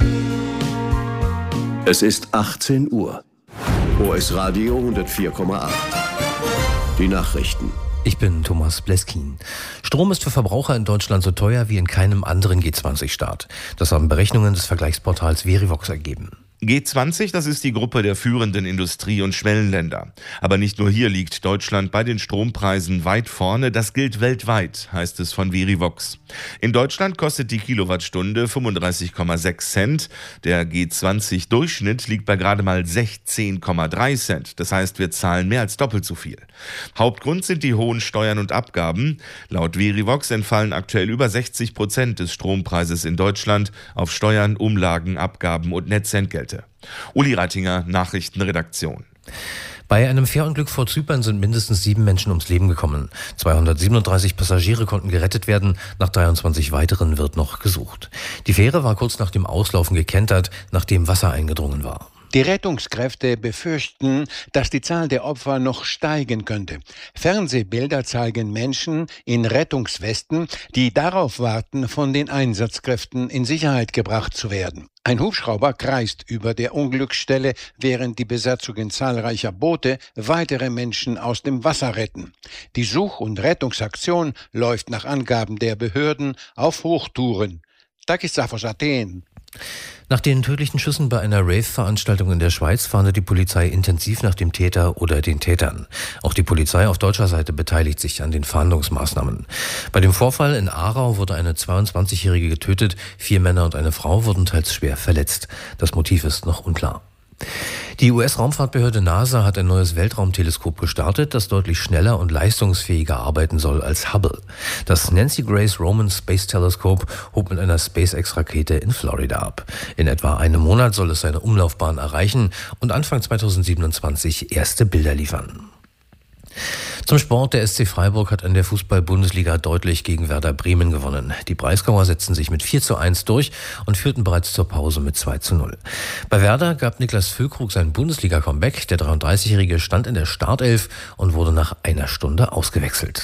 Es ist 18 Uhr. OS Radio 104,8. Die Nachrichten. Ich bin Thomas Bleskin. Strom ist für Verbraucher in Deutschland so teuer wie in keinem anderen G20-Staat. Das haben Berechnungen des Vergleichsportals Verivox ergeben. G20, das ist die Gruppe der führenden Industrie- und Schwellenländer. Aber nicht nur hier liegt Deutschland bei den Strompreisen weit vorne, das gilt weltweit, heißt es von Verivox. In Deutschland kostet die Kilowattstunde 35,6 Cent. Der G20-Durchschnitt liegt bei gerade mal 16,3 Cent. Das heißt, wir zahlen mehr als doppelt so viel. Hauptgrund sind die hohen Steuern und Abgaben. Laut Verivox entfallen aktuell über 60% des Strompreises in Deutschland auf Steuern, Umlagen, Abgaben und Netzentgelte. Uli Reitinger, Nachrichtenredaktion. Bei einem Fährunglück vor Zypern sind mindestens 7 Menschen ums Leben gekommen. 237 Passagiere konnten gerettet werden, nach 23 weiteren wird noch gesucht. Die Fähre war kurz nach dem Auslaufen gekentert, nachdem Wasser eingedrungen war. Die Rettungskräfte befürchten, dass die Zahl der Opfer noch steigen könnte. Fernsehbilder zeigen Menschen in Rettungswesten, die darauf warten, von den Einsatzkräften in Sicherheit gebracht zu werden. Ein Hubschrauber kreist über der Unglücksstelle, während die Besatzungen zahlreicher Boote weitere Menschen aus dem Wasser retten. Die Such- und Rettungsaktion läuft nach Angaben der Behörden auf Hochtouren. Takis Safos, Athen. Nach den tödlichen Schüssen bei einer Rave-Veranstaltung in der Schweiz fahndet die Polizei intensiv nach dem Täter oder den Tätern. Auch die Polizei auf deutscher Seite beteiligt sich an den Fahndungsmaßnahmen. Bei dem Vorfall in Aarau wurde eine 22-Jährige getötet, 4 Männer und eine Frau wurden teils schwer verletzt. Das Motiv ist noch unklar. Die US-Raumfahrtbehörde NASA hat ein neues Weltraumteleskop gestartet, das deutlich schneller und leistungsfähiger arbeiten soll als Hubble. Das Nancy Grace Roman Space Telescope hob mit einer SpaceX-Rakete in Florida ab. In etwa einem Monat soll es seine Umlaufbahn erreichen und Anfang 2027 erste Bilder liefern. Zum Sport, der SC Freiburg hat in der Fußball-Bundesliga deutlich gegen Werder Bremen gewonnen. Die Breisgauer setzten sich mit 4:1 durch und führten bereits zur Pause mit 2:0. Bei Werder gab Niklas Füllkrug sein Bundesliga-Comeback. Der 33-Jährige stand in der Startelf und wurde nach einer Stunde ausgewechselt.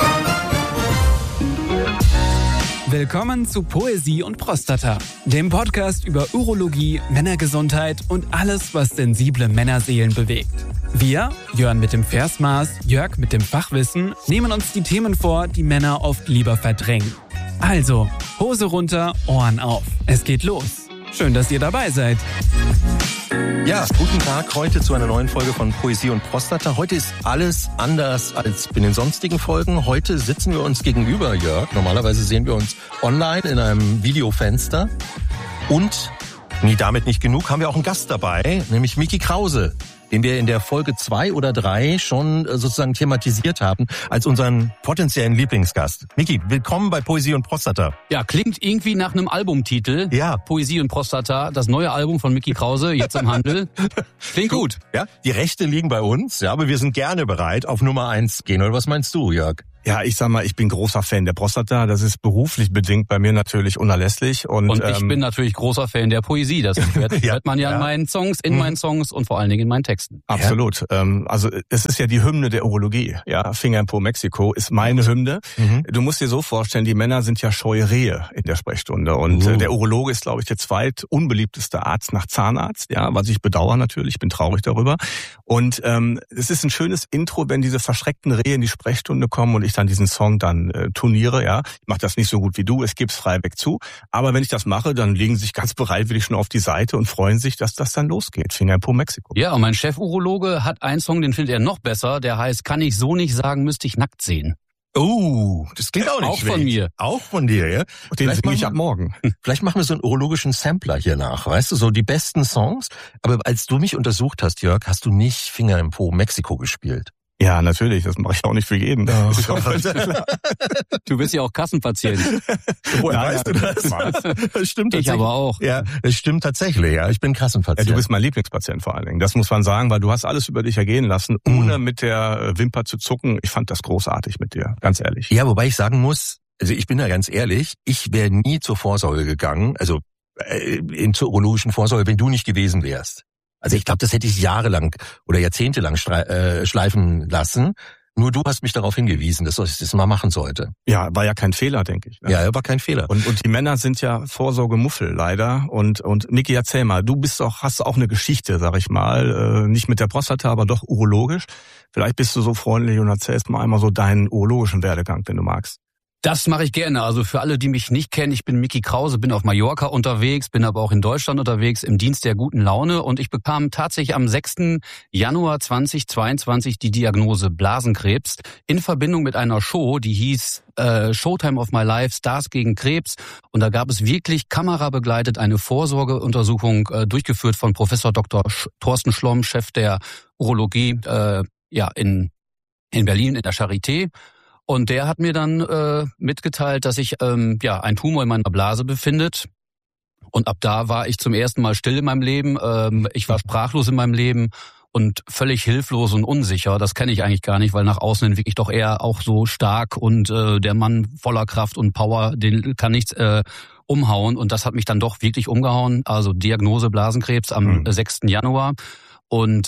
Willkommen zu Poesie und Prostata, dem Podcast über Urologie, Männergesundheit und alles, was sensible Männerseelen bewegt. Wir, Jörn mit dem Versmaß, Jörg mit dem Fachwissen, nehmen uns die Themen vor, die Männer oft lieber verdrängen. Also, Hose runter, Ohren auf. Es geht los. Schön, dass ihr dabei seid. Ja, guten Tag heute zu einer neuen Folge von Poesie und Prostata. Heute ist alles anders als in den sonstigen Folgen. Heute sitzen wir uns gegenüber, Jörg. Normalerweise sehen wir uns online in einem Videofenster. Und, damit nicht genug, haben wir auch einen Gast dabei, nämlich Micky Krause, den wir in der Folge 2 oder 3 schon sozusagen thematisiert haben als unseren potenziellen Lieblingsgast. Micky, willkommen bei Poesie und Prostata. Ja, klingt irgendwie nach einem Albumtitel. Ja. Poesie und Prostata, das neue Album von Micky Krause, jetzt im Handel. Klingt gut. Ja, die Rechte liegen bei uns, ja, aber wir sind gerne bereit, auf Nummer 1 gehen. Oder was meinst du, Jörg? Ja, ich sag mal, ich bin großer Fan der Prostata. Das ist beruflich bedingt bei mir natürlich unerlässlich. Und ich bin natürlich großer Fan der Poesie. Das hört man ja in meinen Songs, meinen Songs und vor allen Dingen in meinen Texten. Absolut. Ja. Also es ist ja die Hymne der Urologie. Ja, Finger in Po Mexiko ist meine Hymne. Du musst dir so vorstellen, die Männer sind ja scheue Rehe in der Sprechstunde. Und der Urologe ist, glaube ich, der zweitunbeliebteste Arzt nach Zahnarzt. Ja, was ich bedauere natürlich. Ich bin traurig darüber. Und es ist ein schönes Intro, wenn diese verschreckten Rehe in die Sprechstunde kommen und ich dann diesen Song dann turniere, ja. Ich mache das nicht so gut wie du, es gibt's freiweg zu. Aber wenn ich das mache, dann legen sie sich ganz bereitwillig schon auf die Seite und freuen sich, dass das dann losgeht. Finger in Po Mexiko. Ja, und mein Chefurologe hat einen Song, den findet er noch besser. Der heißt, kann ich so nicht sagen, müsste ich nackt sehen. Oh, das klingt auch nicht Auch von mir. Auch von dir, ja? Den singe ich ab morgen. Vielleicht machen wir so einen urologischen Sampler hier nach, weißt du, so die besten Songs. Aber als du mich untersucht hast, Jörg, hast du nicht Finger im Po Mexiko gespielt. Ja, natürlich. Das mache ich auch nicht für jeden. Du bist ja auch Kassenpatient. Woher weißt du das? Das stimmt ich aber auch. Ja, das stimmt tatsächlich. Ja, ich bin Kassenpatient. Ja, du bist mein Lieblingspatient vor allen Dingen. Das muss man sagen, weil du hast alles über dich ergehen lassen, ohne mit der Wimper zu zucken. Ich fand das großartig mit dir, ganz ehrlich. Ja, wobei ich sagen muss, also ich bin da ganz ehrlich, ich wäre nie zur Vorsorge gegangen, also zur urologischen Vorsorge, wenn du nicht gewesen wärst. Also ich glaube, das hätte ich jahrelang oder jahrzehntelang schleifen lassen. Nur du hast mich darauf hingewiesen, dass ich das mal machen sollte. Ja, war ja kein Fehler, denke ich. Ne? Ja, war kein Fehler. Und die Männer sind ja Vorsorgemuffel leider. Und Niki, erzähl mal, hast auch eine Geschichte, sag ich mal, nicht mit der Prostata, aber doch urologisch. Vielleicht bist du so freundlich und erzählst mal einmal so deinen urologischen Werdegang, wenn du magst. Das mache ich gerne. Also für alle, die mich nicht kennen, ich bin Micky Krause, bin auf Mallorca unterwegs, bin aber auch in Deutschland unterwegs im Dienst der guten Laune und ich bekam tatsächlich am 6. Januar 2022 die Diagnose Blasenkrebs in Verbindung mit einer Show, die hieß Showtime of My Life, Stars gegen Krebs. Und da gab es wirklich kamerabegleitet eine Vorsorgeuntersuchung durchgeführt von Professor Dr. Thorsten Schlomm, Chef der Urologie in Berlin in der Charité. Und der hat mir dann mitgeteilt, dass sich ein Tumor in meiner Blase befindet. Und ab da war ich zum ersten Mal still in meinem Leben. Ich war sprachlos in meinem Leben und völlig hilflos und unsicher. Das kenne ich eigentlich gar nicht, weil nach außen hin wirklich doch eher auch so stark und der Mann voller Kraft und Power, den kann nichts umhauen. Und das hat mich dann doch wirklich umgehauen. Also Diagnose Blasenkrebs am 6. Januar. Und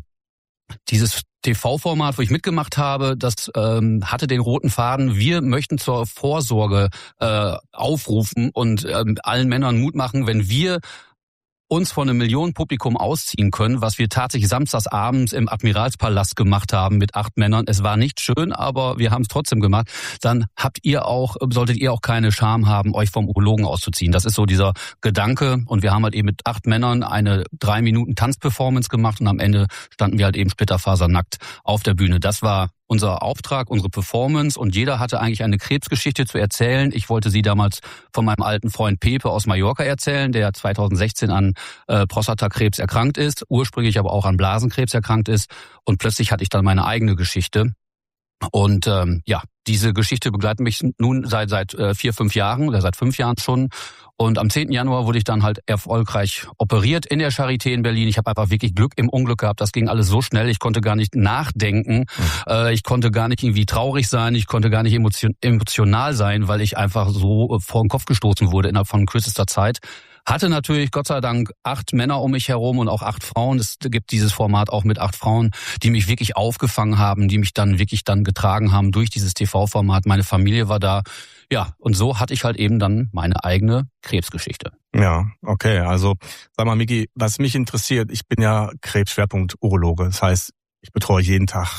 dieses TV-Format, wo ich mitgemacht habe, das hatte den roten Faden. Wir möchten zur Vorsorge aufrufen und allen Männern Mut machen, wenn wir uns von einem Millionenpublikum ausziehen können, was wir tatsächlich samstags abends im Admiralspalast gemacht haben mit 8 Männern. Es war nicht schön, aber wir haben es trotzdem gemacht. Dann solltet ihr auch keine Scham haben, euch vom Urologen auszuziehen. Das ist so dieser Gedanke. Und wir haben halt eben mit 8 Männern eine 3 Minuten Tanzperformance gemacht und am Ende standen wir halt eben splitterfasernackt auf der Bühne. Das war unser Auftrag, unsere Performance und jeder hatte eigentlich eine Krebsgeschichte zu erzählen. Ich wollte sie damals von meinem alten Freund Pepe aus Mallorca erzählen, der 2016 an Prostatakrebs erkrankt ist, ursprünglich aber auch an Blasenkrebs erkrankt ist und plötzlich hatte ich dann meine eigene Geschichte. Und diese Geschichte begleitet mich nun seit 4-5 Jahren oder seit 5 Jahren schon. Und am 10. Januar wurde ich dann halt erfolgreich operiert in der Charité in Berlin. Ich habe einfach wirklich Glück im Unglück gehabt. Das ging alles so schnell. Ich konnte gar nicht nachdenken. Ich konnte gar nicht irgendwie traurig sein. Ich konnte gar nicht emotional sein, weil ich einfach so vor den Kopf gestoßen wurde innerhalb von kürzester Zeit. Hatte natürlich Gott sei Dank 8 Männer um mich herum und auch 8 Frauen. Es gibt dieses Format auch mit 8 Frauen, die mich wirklich aufgefangen haben, die mich dann wirklich getragen haben durch dieses TV-Format. Meine Familie war da. Ja, und so hatte ich halt eben dann meine eigene Krebsgeschichte. Ja, okay. Also sag mal, Micky, was mich interessiert, ich bin ja Krebsschwerpunkt-Urologe. Das heißt, ich betreue jeden Tag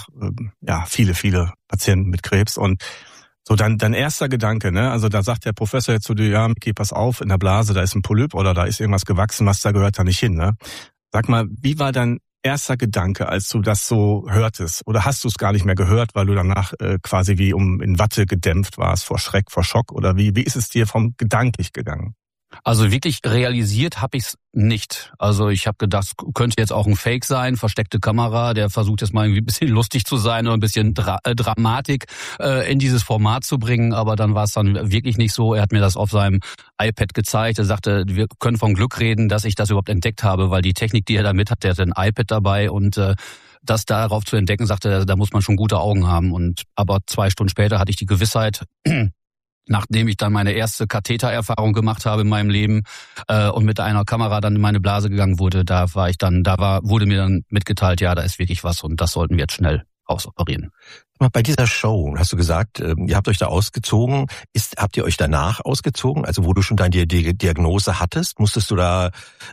viele Patienten mit Krebs und so, dein erster Gedanke, ne? Also da sagt der Professor jetzt zu dir, ja, Micky, pass auf, in der Blase, da ist ein Polyp oder da ist irgendwas gewachsen, was da gehört da nicht hin, ne? Sag mal, wie war dein erster Gedanke, als du das so hörtest? Oder hast du es gar nicht mehr gehört, weil du danach quasi wie in Watte gedämpft warst vor Schreck, vor Schock? Oder wie ist es dir gedanklich gegangen? Also wirklich realisiert habe ich es nicht. Also ich habe gedacht, könnte jetzt auch ein Fake sein, versteckte Kamera, der versucht jetzt mal irgendwie ein bisschen lustig zu sein oder ein bisschen Dramatik in dieses Format zu bringen. Aber dann war es dann wirklich nicht so. Er hat mir das auf seinem iPad gezeigt. Er sagte, wir können von Glück reden, dass ich das überhaupt entdeckt habe, weil die Technik, die er da mit hat, der hat ein iPad dabei und das darauf zu entdecken, sagte er, da muss man schon gute Augen haben. Aber 2 Stunden später hatte ich die Gewissheit, nachdem ich dann meine erste Kathetererfahrung gemacht habe in meinem Leben und mit einer Kamera dann in meine Blase gegangen wurde, wurde mir dann mitgeteilt, ja, da ist wirklich was und das sollten wir jetzt schnell ausoperieren. Bei dieser Show, hast du gesagt, ihr habt euch da ausgezogen. Habt ihr euch danach ausgezogen? Also wo du schon deine Diagnose hattest, musstest du da,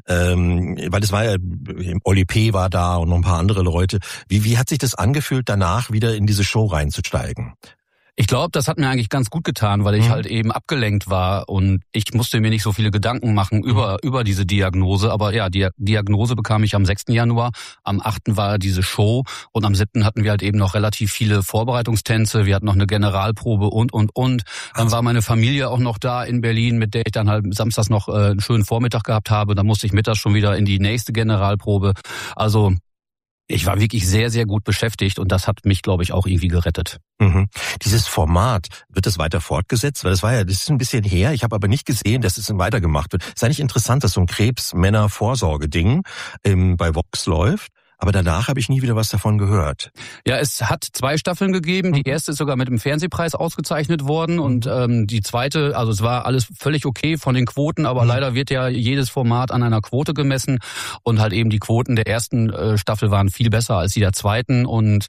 weil es war ja, Oli P. war da und noch ein paar andere Leute. Wie hat sich das angefühlt, danach wieder in diese Show reinzusteigen? Ich glaube, das hat mir eigentlich ganz gut getan, weil ich halt eben abgelenkt war und ich musste mir nicht so viele Gedanken machen über diese Diagnose. Aber ja, die Diagnose bekam ich am 6. Januar, am 8. war diese Show und am 7. hatten wir halt eben noch relativ viele Vorbereitungstänze. Wir hatten noch eine Generalprobe und. Dann war meine Familie auch noch da in Berlin, mit der ich dann halt samstags noch einen schönen Vormittag gehabt habe. Dann musste ich mittags schon wieder in die nächste Generalprobe. Also ich war wirklich sehr, sehr gut beschäftigt und das hat mich, glaube ich, auch irgendwie gerettet. Mhm. Dieses Format, wird das weiter fortgesetzt? Weil das ist ein bisschen her. Ich habe aber nicht gesehen, dass es weitergemacht wird. Ist eigentlich interessant, dass so ein Krebs-Männer-Vorsorge-Ding bei Vox läuft. Aber danach habe ich nie wieder was davon gehört. Ja, es hat 2 Staffeln gegeben. Die erste ist sogar mit dem Fernsehpreis ausgezeichnet worden und die zweite, also es war alles völlig okay von den Quoten, aber leider wird ja jedes Format an einer Quote gemessen und halt eben die Quoten der ersten Staffel waren viel besser als die der zweiten und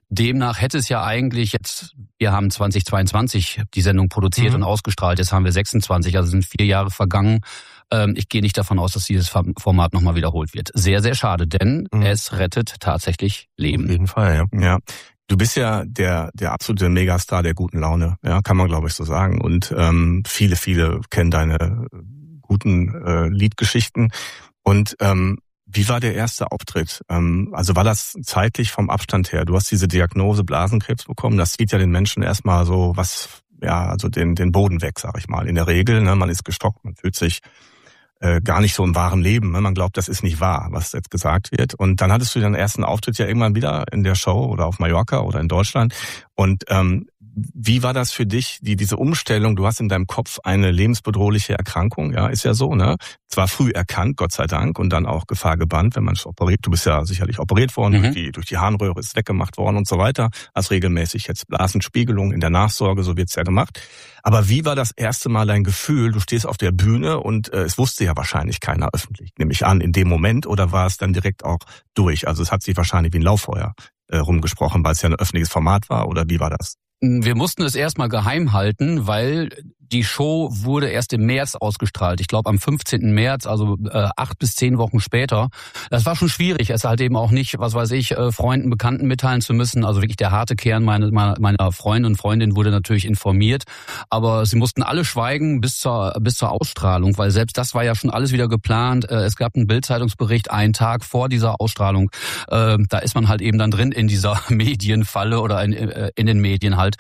demnach hätte es ja eigentlich jetzt, wir haben 2022 die Sendung produziert und ausgestrahlt, jetzt haben wir 26, also sind 4 Jahre vergangen. Ich gehe nicht davon aus, dass dieses Format nochmal wiederholt wird. Sehr, sehr schade, denn es rettet tatsächlich Leben. Auf jeden Fall, ja. Du bist ja der absolute Megastar der guten Laune, ja, kann man glaube ich so sagen. Und viele kennen deine guten Liedgeschichten. Und wie war der erste Auftritt? Also war das zeitlich vom Abstand her? Du hast diese Diagnose Blasenkrebs bekommen. Das zieht ja den Menschen erstmal so also den Boden weg, sag ich mal. In der Regel, ne, man ist gestockt, man fühlt sich gar nicht so im wahren Leben. Ne? Man glaubt, das ist nicht wahr, was jetzt gesagt wird. Und dann hattest du deinen ersten Auftritt ja irgendwann wieder in der Show oder auf Mallorca oder in Deutschland. Und wie war das für dich, diese Umstellung? Du hast in deinem Kopf eine lebensbedrohliche Erkrankung, ja, ist ja so, ne? Zwar früh erkannt, Gott sei Dank, und dann auch Gefahr gebannt, wenn man es operiert. Du bist ja sicherlich operiert worden, durch die Harnröhre ist weggemacht worden und so weiter. Hast regelmäßig jetzt Blasenspiegelung in der Nachsorge, so wird's ja gemacht. Aber wie war das erste Mal dein Gefühl? Du stehst auf der Bühne und es wusste ja wahrscheinlich keiner öffentlich, nehme ich an, in dem Moment, oder war es dann direkt auch durch? Also es hat sich wahrscheinlich wie ein Lauffeuer rumgesprochen, weil es ja ein öffentliches Format war, oder wie war das? Wir mussten es erstmal geheim halten, weil die Show wurde erst im März ausgestrahlt. Ich glaube am 15. März, also 8 bis 10 Wochen später. Das war schon schwierig, es halt eben auch nicht, Freunden, Bekannten mitteilen zu müssen. Also wirklich der harte Kern meiner Freunde und Freundin wurde natürlich informiert. Aber sie mussten alle schweigen bis zur Ausstrahlung, weil selbst das war ja schon alles wieder geplant. Es gab einen Bild-Zeitungsbericht einen Tag vor dieser Ausstrahlung. Da ist man halt eben dann drin in dieser Medienfalle oder in den Medien halt.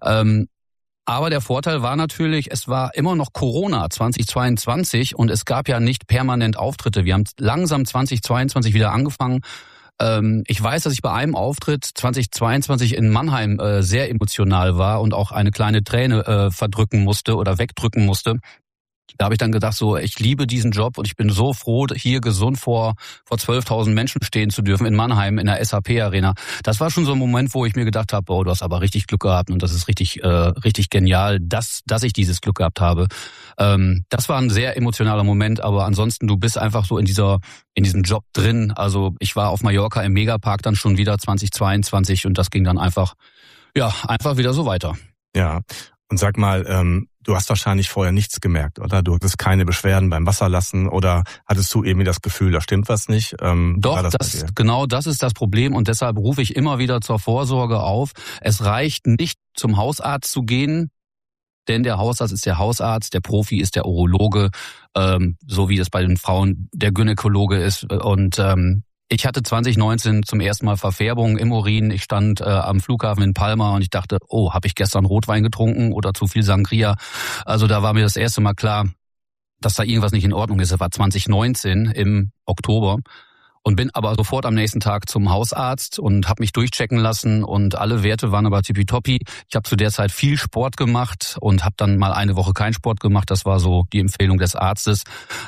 Aber der Vorteil war natürlich, es war immer noch Corona 2022 und es gab ja nicht permanent Auftritte. Wir haben langsam 2022 wieder angefangen. Ich weiß, dass ich bei einem Auftritt 2022 in Mannheim sehr emotional war und auch eine kleine Träne verdrücken musste oder wegdrücken musste. Da habe ich dann gedacht, so, ich liebe diesen Job und ich bin so froh, hier gesund vor 12.000 Menschen stehen zu dürfen in Mannheim in der SAP-Arena. Das war schon so ein Moment, wo ich mir gedacht habe, du hast aber richtig Glück gehabt und das ist richtig genial, dass ich dieses Glück gehabt habe. Das war ein sehr emotionaler Moment, aber ansonsten, du bist einfach so in diesem Job drin. Also ich war auf Mallorca im Megapark dann schon wieder 2022 und das ging dann einfach wieder so weiter. Ja. Und sag mal, du hast wahrscheinlich vorher nichts gemerkt, oder? Du hattest keine Beschwerden beim Wasserlassen oder hattest du irgendwie das Gefühl, da stimmt was nicht? Doch, genau das ist das Problem und deshalb rufe ich immer wieder zur Vorsorge auf. Es reicht nicht, zum Hausarzt zu gehen, denn der Hausarzt ist der Hausarzt, der Profi ist der Urologe, so wie das bei den Frauen der Gynäkologe ist. Und ich hatte 2019 zum ersten Mal Verfärbungen im Urin. Ich stand am Flughafen in Palma und ich dachte, habe ich gestern Rotwein getrunken oder zu viel Sangria? Also da war mir das erste Mal klar, dass da irgendwas nicht in Ordnung ist. Das war 2019 im Oktober und bin aber sofort am nächsten Tag zum Hausarzt und habe mich durchchecken lassen und alle Werte waren aber tippitoppi. Ich habe zu der Zeit viel Sport gemacht und habe dann mal eine Woche keinen Sport gemacht. Das war so die Empfehlung des Arztes.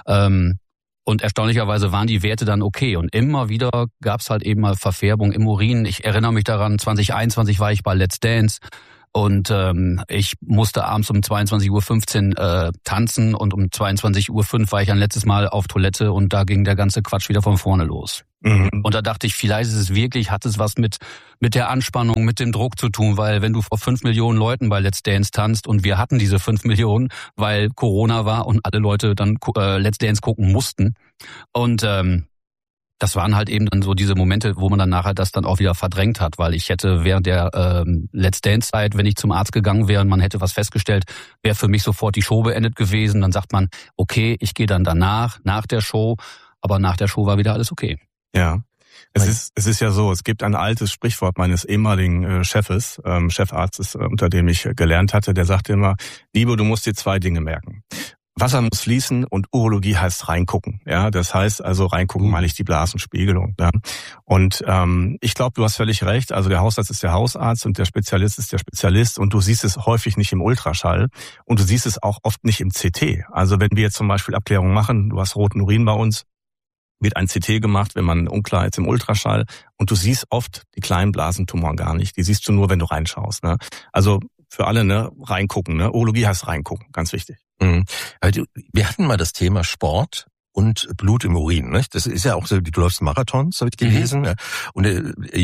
Und erstaunlicherweise waren die Werte dann okay. Und immer wieder gab es halt eben mal Verfärbung im Urin. Ich erinnere mich daran, 2021 war ich bei Let's Dance und ich musste abends um 22.15 Uhr tanzen und um 22.05 Uhr war ich ein letztes Mal auf Toilette und da ging der ganze Quatsch wieder von vorne los. Und da dachte ich, vielleicht ist es wirklich, hat es was mit der Anspannung, mit dem Druck zu tun, weil wenn du vor 5 Millionen Leuten bei Let's Dance tanzt und wir hatten diese 5 Millionen, weil Corona war und alle Leute dann Let's Dance gucken mussten und das waren halt eben dann so diese Momente, wo man dann nachher das dann auch wieder verdrängt hat, weil ich hätte während der Let's Dance-Zeit, wenn ich zum Arzt gegangen wäre und man hätte was festgestellt, wäre für mich sofort die Show beendet gewesen. Dann sagt man, okay, ich gehe dann nach der Show, aber nach der Show war wieder alles okay. Ja, es ist ja so, es gibt ein altes Sprichwort meines ehemaligen Chefarztes, unter dem ich gelernt hatte, der sagte immer, Liebe, du musst dir 2 Dinge merken. Wasser muss fließen und Urologie heißt reingucken. Ja, das heißt also reingucken meine ich die Blasenspiegelung. Ja. Und ich glaube, du hast völlig recht. Also der Hausarzt ist der Hausarzt und der Spezialist ist der Spezialist und du siehst es häufig nicht im Ultraschall und du siehst es auch oft nicht im CT. Also wenn wir jetzt zum Beispiel Abklärungen machen, du hast roten Urin bei uns, wird ein CT gemacht, wenn man unklar ist im Ultraschall und du siehst oft die kleinen Blasentumoren gar nicht. Die siehst du nur, wenn du reinschaust. Ne? Also für alle, ne, reingucken. Ne? Urologie heißt reingucken, ganz wichtig. Wir hatten mal das Thema Sport und Blut im Urin. Ne? Das ist ja auch so, du läufst Marathons, habe ich gelesen. Und Jörg,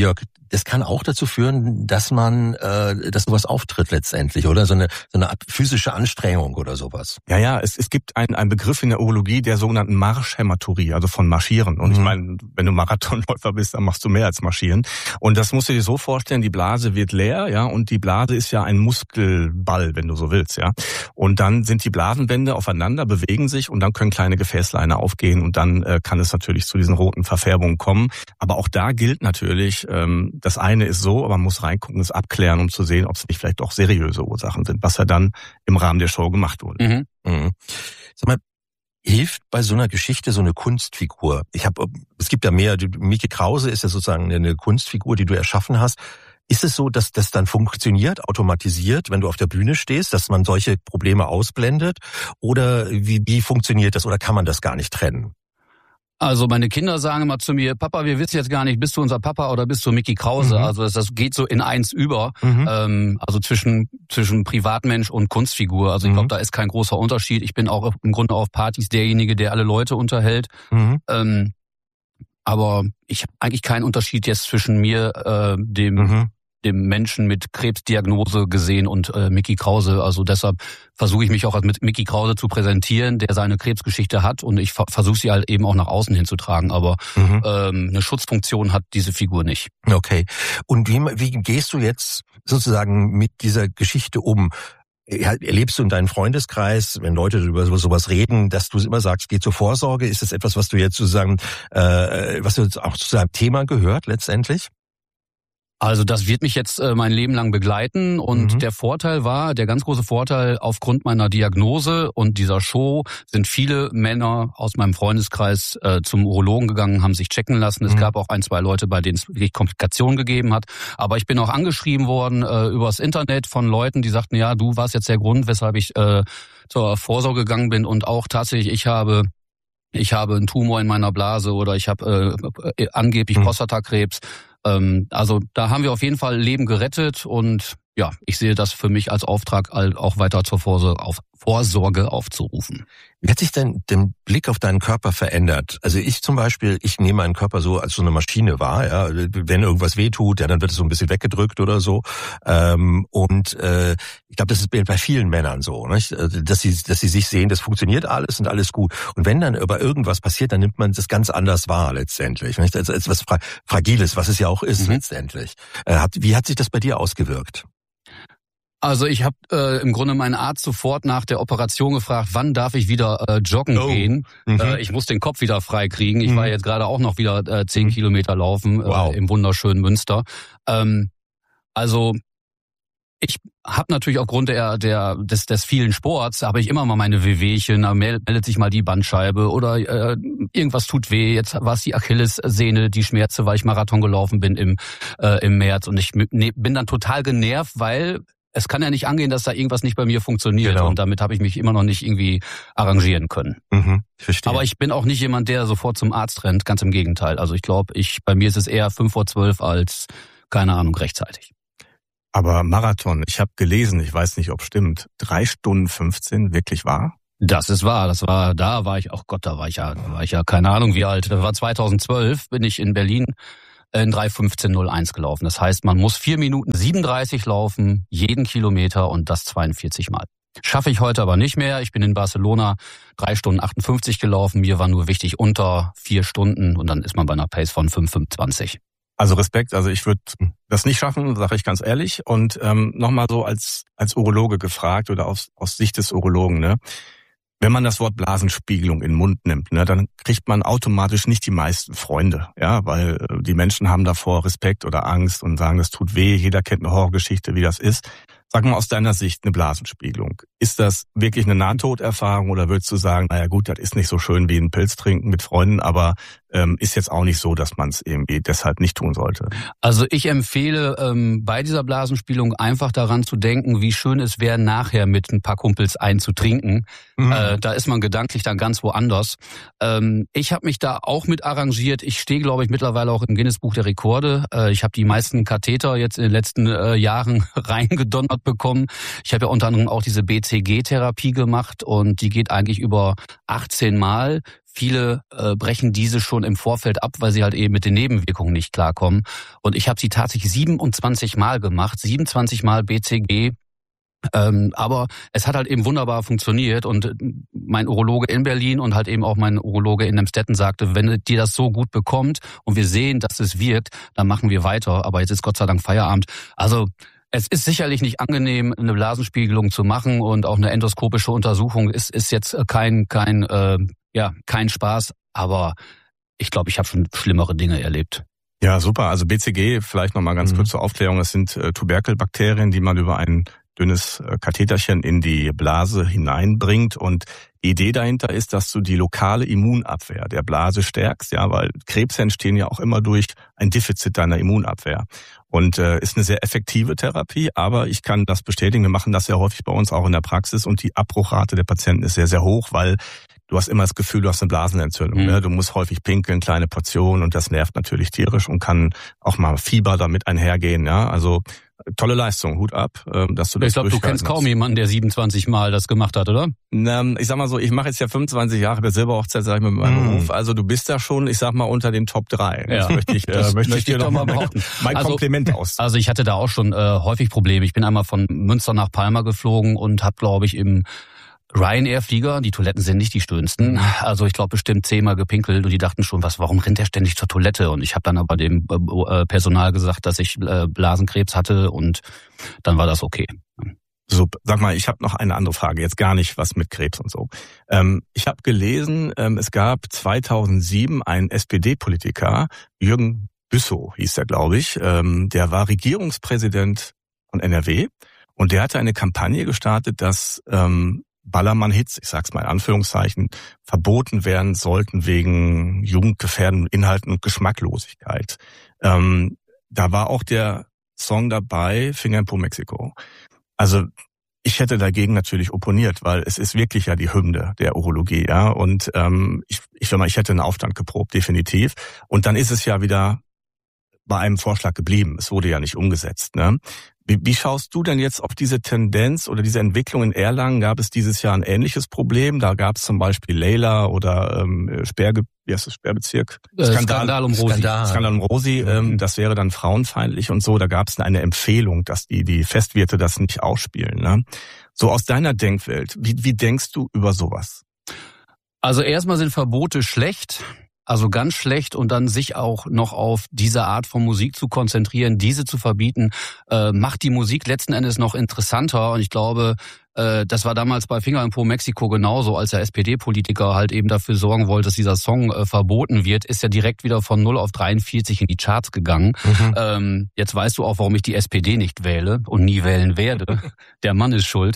das kann auch dazu führen, dass sowas auftritt letztendlich, oder? So eine Art physische Anstrengung oder sowas. Ja, es gibt einen Begriff in der Urologie der sogenannten Marschhämaturie, also von Marschieren. Und ich meine, wenn du Marathonläufer bist, dann machst du mehr als Marschieren. Und das musst du dir so vorstellen, die Blase wird leer, ja, und die Blase ist ja ein Muskelball, wenn du so willst, ja. Und dann sind die Blasenwände aufeinander, bewegen sich und dann können kleine Gefäßleine aufgehen und dann kann es natürlich zu diesen roten Verfärbungen kommen. Aber auch da gilt natürlich, das eine ist so, aber man muss reingucken, es abklären, um zu sehen, ob es nicht vielleicht doch seriöse Ursachen sind, was ja dann im Rahmen der Show gemacht wurde. Sag mal, hilft bei so einer Geschichte so eine Kunstfigur? Es gibt ja mehr, Micky Krause ist ja sozusagen eine Kunstfigur, die du erschaffen hast. Ist es so, dass das dann funktioniert, automatisiert, wenn du auf der Bühne stehst, dass man solche Probleme ausblendet? Oder wie funktioniert das, oder kann man das gar nicht trennen? Also meine Kinder sagen immer zu mir, Papa, wir wissen jetzt gar nicht, bist du unser Papa oder bist du Micky Krause? Also das geht so in eins über, also zwischen Privatmensch und Kunstfigur. Also ich glaube, da ist kein großer Unterschied. Ich bin auch im Grunde auf Partys derjenige, der alle Leute unterhält. Aber ich habe eigentlich keinen Unterschied jetzt zwischen mir, dem Menschen mit Krebsdiagnose gesehen und Micky Krause. Also deshalb versuche ich mich auch als mit Micky Krause zu präsentieren, der seine Krebsgeschichte hat, und ich versuche sie halt eben auch nach außen hinzutragen. Aber eine Schutzfunktion hat diese Figur nicht. Okay. Und wie gehst du jetzt sozusagen mit dieser Geschichte um? Erlebst du in deinem Freundeskreis, wenn Leute über sowas reden, dass du immer sagst, geh zur Vorsorge? Ist das etwas, was du jetzt sozusagen, was jetzt auch zu deinem Thema gehört letztendlich? Also das wird mich jetzt mein Leben lang begleiten, und der ganz große Vorteil aufgrund meiner Diagnose und dieser Show sind viele Männer aus meinem Freundeskreis zum Urologen gegangen, haben sich checken lassen. Es gab auch 1-2 Leute, bei denen es wirklich Komplikationen gegeben hat. Aber ich bin auch angeschrieben worden übers Internet von Leuten, die sagten, ja, du warst jetzt der Grund, weshalb ich zur Vorsorge gegangen bin, und auch tatsächlich, ich habe einen Tumor in meiner Blase oder ich habe angeblich Prostatakrebs. Also da haben wir auf jeden Fall Leben gerettet, und ja, ich sehe das für mich als Auftrag, auch weiter zur Vorsorge aufzurufen. Wie hat sich denn der Blick auf deinen Körper verändert? Also ich zum Beispiel, ich nehme meinen Körper so als so eine Maschine wahr. Ja, wenn irgendwas wehtut, ja, dann wird es so ein bisschen weggedrückt oder so. Ich glaube, das ist bei vielen Männern so, nicht? Dass sie sich sehen, das funktioniert alles und alles gut. Und wenn dann aber irgendwas passiert, dann nimmt man das ganz anders wahr letztendlich, nicht? Als etwas Fragiles, was es ja auch ist letztendlich. Wie hat sich das bei dir ausgewirkt? Also ich habe im Grunde meinen Arzt sofort nach der Operation gefragt, wann darf ich wieder joggen gehen? Ich muss den Kopf wieder frei kriegen. Ich war jetzt gerade auch noch wieder 10 Kilometer laufen im wunderschönen Münster. Also ich habe natürlich aufgrund des vielen Sports, habe ich immer mal meine Wehwehchen, da meldet sich mal die Bandscheibe oder irgendwas tut weh. Jetzt war es die Achillessehne, die Schmerze, weil ich Marathon gelaufen bin im März, und ich bin dann total genervt, weil es kann ja nicht angehen, dass da irgendwas nicht bei mir funktioniert. Genau. Und damit habe ich mich immer noch nicht irgendwie arrangieren können. Verstehe. Aber ich bin auch nicht jemand, der sofort zum Arzt rennt, ganz im Gegenteil. Also ich glaube, bei mir ist es eher 5:12 als, keine Ahnung, rechtzeitig. Aber Marathon, ich habe gelesen, ich weiß nicht, ob stimmt, 3 Stunden 15, wirklich wahr? Das ist wahr. Da war ich ja keine Ahnung wie alt. Das war 2012, bin ich in Berlin in 3:15:01 gelaufen. Das heißt, man muss 4 Minuten 37 laufen, jeden Kilometer, und das 42 Mal. Schaffe ich heute aber nicht mehr. Ich bin in Barcelona 3 Stunden 58 gelaufen. Mir war nur wichtig unter 4 Stunden, und dann ist man bei einer Pace von 5:25. Also Respekt, also ich würde das nicht schaffen, sage ich ganz ehrlich. Und nochmal so als Urologe gefragt oder aus Sicht des Urologen, ne? Wenn man das Wort Blasenspiegelung in den Mund nimmt, ne, dann kriegt man automatisch nicht die meisten Freunde, ja, weil die Menschen haben davor Respekt oder Angst und sagen, das tut weh, jeder kennt eine Horrorgeschichte, wie das ist. Sag mal aus deiner Sicht eine Blasenspiegelung. Ist das wirklich eine Nahtoderfahrung, oder würdest du sagen, naja gut, das ist nicht so schön wie ein Pilz trinken mit Freunden, aber ist jetzt auch nicht so, dass man es irgendwie deshalb nicht tun sollte? Also ich empfehle bei dieser Blasenspiegelung einfach daran zu denken, wie schön es wäre, nachher mit ein paar Kumpels einzutrinken. Da ist man gedanklich dann ganz woanders. Ich habe mich da auch mit arrangiert. Ich stehe, glaube ich, mittlerweile auch im Guinness-Buch der Rekorde. Ich habe die meisten Katheter jetzt in den letzten Jahren reingedonnert bekommen. Ich habe ja unter anderem auch diese BCG-Therapie gemacht, und die geht eigentlich über 18 Mal. viele brechen diese schon im Vorfeld ab, weil sie halt eben mit den Nebenwirkungen nicht klarkommen. Und ich habe sie tatsächlich 27 Mal gemacht, 27 Mal BCG. Aber es hat halt eben wunderbar funktioniert und mein Urologe in Berlin und halt eben auch mein Urologe in Emstetten sagte, wenn dir das so gut bekommt und wir sehen, dass es wirkt, dann machen wir weiter. Aber jetzt ist Gott sei Dank Feierabend. Also es ist sicherlich nicht angenehm, eine Blasenspiegelung zu machen und auch eine endoskopische Untersuchung ist jetzt kein Spaß. Aber ich glaube, ich habe schon schlimmere Dinge erlebt. Ja, super. Also BCG, vielleicht nochmal ganz kurz zur Aufklärung. Das sind Tuberkelbakterien, die man über ein dünnes Katheterchen in die Blase hineinbringt. Und die Idee dahinter ist, dass du die lokale Immunabwehr der Blase stärkst, ja, weil Krebse entstehen ja auch immer durch ein Defizit deiner Immunabwehr. Und ist eine sehr effektive Therapie, aber ich kann das bestätigen, wir machen das sehr häufig bei uns auch in der Praxis und die Abbruchrate der Patienten ist sehr, sehr hoch, weil du hast immer das Gefühl, du hast eine Blasenentzündung. Ne? Du musst häufig pinkeln, kleine Portionen und das nervt natürlich tierisch und kann auch mal Fieber damit einhergehen. Ja, also tolle Leistung, Hut ab, dass du das. Ich glaube, du kennst kaum jemanden, der 27 Mal das gemacht hat, oder? Ich sag mal so, ich mache jetzt ja 25 Jahre der Silberhochzeit, sag ich mal, mit meinem Beruf. Also du bist da schon, ich sag mal, unter den Top 3. Ja. Das möchte ich dir doch mal behaupten. Mein Kompliment aus. Also ich hatte da auch schon häufig Probleme. Ich bin einmal von Münster nach Palma geflogen und habe, glaube ich, im Ryanair-Flieger, die Toiletten sind nicht die schönsten. Also ich glaube bestimmt 10-mal gepinkelt und die dachten schon, warum rennt der ständig zur Toilette? Und ich habe dann aber dem Personal gesagt, dass ich Blasenkrebs hatte und dann war das okay. So, sag mal, ich habe noch eine andere Frage, jetzt gar nicht was mit Krebs und so. Ich habe gelesen, es gab 2007 einen SPD-Politiker, Jürgen Büssow hieß der, glaube ich, der war Regierungspräsident von NRW und der hatte eine Kampagne gestartet, dass Ballermann-Hits, ich sag's mal in Anführungszeichen, verboten werden sollten wegen jugendgefährdenden Inhalten und Geschmacklosigkeit. Da war auch der Song dabei, Finger in Po Mexiko. Also ich hätte dagegen natürlich opponiert, weil es ist wirklich ja die Hymne der Urologie, ja. Und ich hätte einen Aufstand geprobt, definitiv. Und dann ist es ja wieder bei einem Vorschlag geblieben. Es wurde ja nicht umgesetzt, ne? Wie schaust du denn jetzt auf diese Tendenz oder diese Entwicklung in Erlangen? Gab es dieses Jahr ein ähnliches Problem? Da gab es zum Beispiel Leila oder Sperrbezirk? Skandal um Rosi. Skandal um Rosi, das wäre dann frauenfeindlich und so. Da gab es eine Empfehlung, dass die Festwirte das nicht ausspielen. Ne? So aus deiner Denkwelt, wie denkst du über sowas? Also erstmal sind Verbote schlecht. Also ganz schlecht und dann sich auch noch auf diese Art von Musik zu konzentrieren, diese zu verbieten, macht die Musik letzten Endes noch interessanter. Und ich glaube, das war damals bei Finger in Po Mexiko genauso, als der SPD-Politiker halt eben dafür sorgen wollte, dass dieser Song verboten wird, ist er direkt wieder von 0 auf 43 in die Charts gegangen. Jetzt weißt du auch, warum ich die SPD nicht wähle und nie wählen werde. Der Mann ist schuld.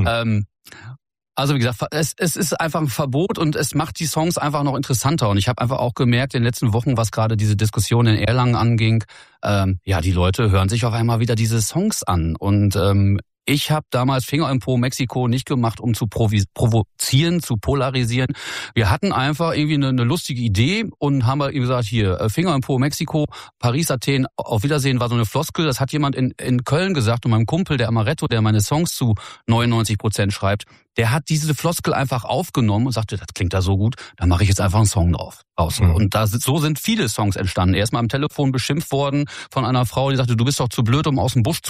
Also wie gesagt, es ist einfach ein Verbot und es macht die Songs einfach noch interessanter. Und ich habe einfach auch gemerkt in den letzten Wochen, was gerade diese Diskussion in Erlangen anging, die Leute hören sich auf einmal wieder diese Songs an. Und ich habe damals Finger in Po Mexiko nicht gemacht, um zu provozieren, zu polarisieren. Wir hatten einfach irgendwie eine lustige Idee und haben halt eben gesagt, hier, Finger in Po Mexiko, Paris, Athen, auf Wiedersehen war so eine Floskel. Das hat jemand in Köln gesagt und meinem Kumpel, der Amaretto, der meine Songs zu 99% schreibt, der hat diese Floskel einfach aufgenommen und sagte, das klingt da so gut, da mache ich jetzt einfach einen Song draus. Und so sind viele Songs entstanden. Erstmal am Telefon beschimpft worden von einer Frau, die sagte, du bist doch zu blöd, um aus dem Busch